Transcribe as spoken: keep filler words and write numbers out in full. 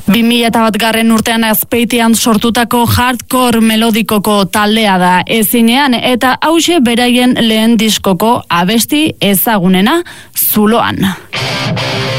bi mila bat garren urtean Azpeitian sortutako hardcore melodikoko taldea da Ezinean, eta hauxe beraien lehen diskoko abesti ezagunena, Zuloan.